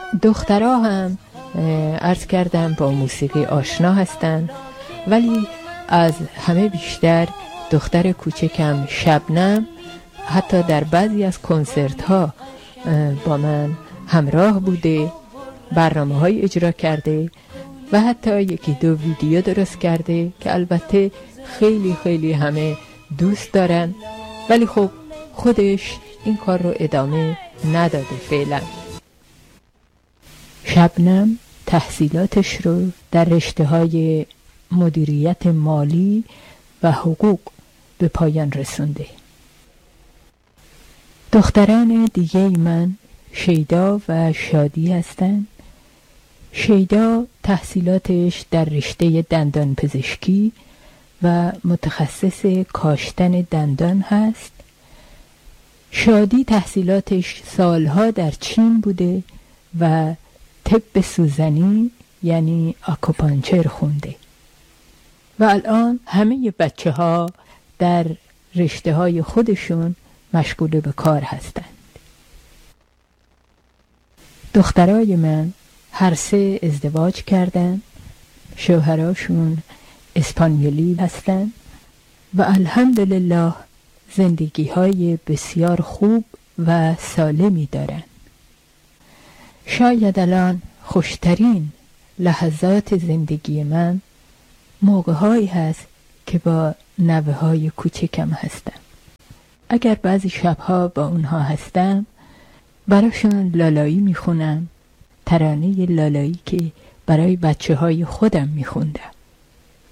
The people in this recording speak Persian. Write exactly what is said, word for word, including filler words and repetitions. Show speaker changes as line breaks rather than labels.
دخترها هم عرض کردم با موسیقی آشنا هستند، ولی از همه بیشتر دختر کوچکم شبنم حتی در بعضی از کنسرت ها با من همراه بوده، برنامه های اجرا کرده و حتی یکی دو ویدیو درست کرده که البته خیلی خیلی همه دوست دارن، ولی خب خودش این کار رو ادامه نداده فعلا. شبنم تحصیلاتش رو در رشته های مدیریت مالی و حقوق به پایان رسونده. دختران دیگه من شیدا و شادی هستند. شیدا تحصیلاتش در رشته دندان پزشکی و متخصص کاشتن دندان هست. شادی تحصیلاتش سالها در چین بوده و طب سوزنی یعنی آکوپانچر خونده و الان همه بچه ها در رشته های خودشون مشغول به کار هستند. دخترای من هر سه ازدواج کردن، شوهراشون اسپانیولی هستن و الحمدلله زندگی های بسیار خوب و سالمی دارن. شاید الان خوشترین لحظات زندگی من موقع هایی هست که با نوه های کوچکم هستم. اگر بعضی شبها با اونها هستم براشون لالایی میخونم، ترانه لالایی که برای بچه های خودم میخوندم.